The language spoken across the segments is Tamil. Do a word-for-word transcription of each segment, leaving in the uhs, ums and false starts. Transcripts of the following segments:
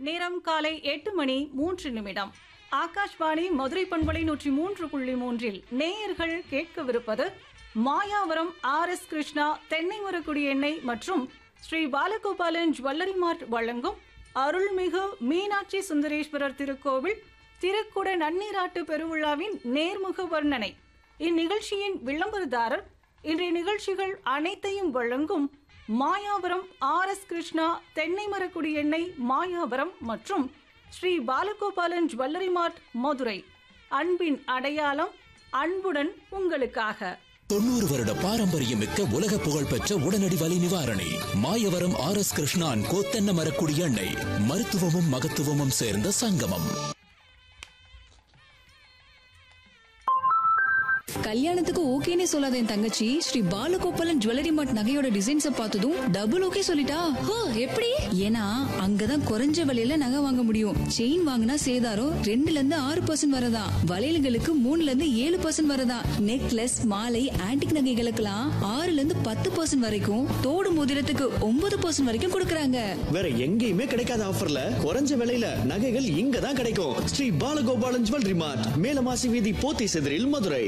நேரம் காலை எட்டு மணி மூன்று நிமிடம். ஆகாஷ்வாணி மதுரை பண்பலை நூற்றி மூன்று புள்ளி மூன்றில் நேயர்கள் கேட்கவிருப்பது மாயாவரம் ஆர் எஸ் கிருஷ்ணா தென்னை மரக்குடி எண்ணெய் மற்றும் ஸ்ரீ பாலகோபாலன் ஜுவல்லரி மார்ட் வழங்கும் அருள்மிகு மீனாட்சி சுந்தரேஸ்வரர் திருக்கோவில் திருக்குட நன்னீராட்டு பெருவிழாவின் நேர்முக வர்ணனை. இந்நிகழ்ச்சியின் விளம்பரதாரர் இன்றைய நிகழ்ச்சிகள் அனைத்தையும் வழங்கும் மாயாவரம் ஆர் எஸ் கிருஷ்ணா தென்னை மரக்குடி எண்ணெய் மாயாவரம் மற்றும் ஸ்ரீ பாலகோபாலன் ஜுவல்லரி மார்ட் மதுரை. அன்பின் அடையாளம், அன்புடன் உங்களுக்காக. தொண்ணூறு வருட பாரம்பரியம் மிக்க உலக புகழ் பெற்ற உடனடி வலி நிவாரணி மாயவரம் ஆர் எஸ் கிருஷ்ணான் கோத்தென்ன மரக்குடி எண்ணெய். மருத்துவமும் மகத்துவமும் சேர்ந்த சங்கமம். கல்யாணத்துக்கு ஓகேனே சொல்லாத என் தங்கச்சி ஸ்ரீ பாலகோபாலன் ஜுவல்லரி மார்ட் நகையோட டிசைன்ஸ பார்த்ததும் டபுள் ஓகே சொல்லிட்டா. எப்படி? ஏன்னா அங்கதான் குறைஞ்ச விலையில நகை வாங்க முடியும். செயின் வாங்கினா சேதாரம் ரெண்டுல இருந்து ஆறு பர்சன்ட் வரதா, வளையல்களுக்கு மூணுல இருந்து ஏழு பர்சன்ட் வரதா, நெக்லஸ் மாலை ஆன்டிக் நகைகளுக்கெல்லாம் ஆறுல இருந்து பத்து பர்சன்ட் வரைக்கும், தோடு மோதிரத்துக்கு ஒன்பது பர்சன்ட் வரைக்கும் கொடுக்கறாங்க. வேற எங்கேயுமே கிடைக்காத ஆஃபர்ல குறைஞ்ச விலையில நகைகள் இங்க தான் கிடைக்கும். ஸ்ரீ பாலகோபாலன் ஜுவல்லரி மார்ட், மேலமாசி வீதி, போத்தி செதிரில், மதுரை.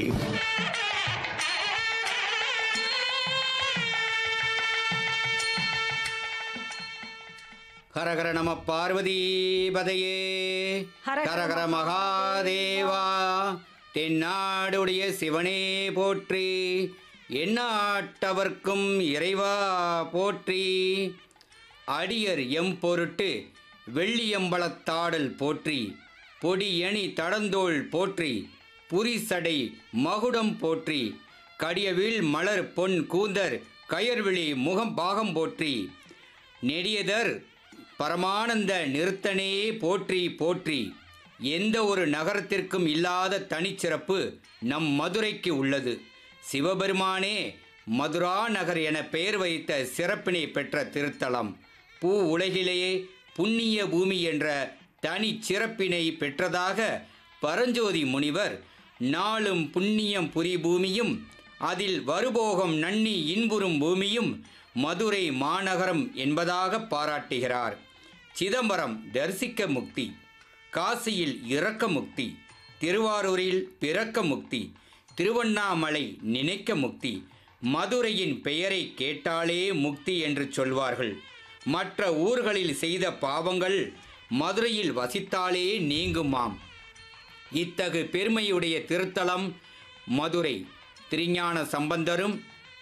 ஹரஹர நம பார்வதி பதையே, ஹரஹர மகாதேவா. தென்னாடுடைய சிவனே போற்றி, எந்நாட்டவர்க்கும் இறைவா போற்றி. அடியர் எம் பொருட்டு வெள்ளியம்பலத்தாடல் போற்றி, பொடியணி தடந்தோள் போற்றி, புரிசடை மகுடம் போற்றி, கடியவில் மலர் பொன் கூந்தர் கயர்விழி முகம் பாகம் போற்றி, நெடியதர் பரமானந்த நிறுத்தனே போற்றி போற்றி. எந்த ஒரு நகரத்திற்கும் இல்லாத தனிச்சிறப்பு நம் மதுரைக்கு உள்ளது. சிவபெருமானே மதுரா நகர் என பெயர் வைத்த சிறப்பினை பெற்ற திருத்தலம். பூ உலகிலேயே புண்ணிய பூமி என்ற தனி சிறப்பினை பெற்றதாக பரஞ்சோதி முனிவர் நாளும் புண்ணியம் புரி பூமியும் அதில் வருபோகம் நன்னி இன்புறும் பூமியும் மதுரை மாநகரம் என்பதாக பாராட்டுகிறார். சிதம்பரம் தரிசிக்க முக்தி, காசியில் இறக்க முக்தி, திருவாரூரில் பிறக்க முக்தி, திருவண்ணாமலை நினைக்க முக்தி, மதுரையின் பெயரை கேட்டாலே முக்தி என்று சொல்வார்கள். மற்ற ஊர்களில் செய்த பாவங்கள் மதுரையில் வசித்தாலே நீங்குமாம். இத்தகு பெருமையுடைய திருத்தலம் மதுரை. திருஞான சம்பந்தரும்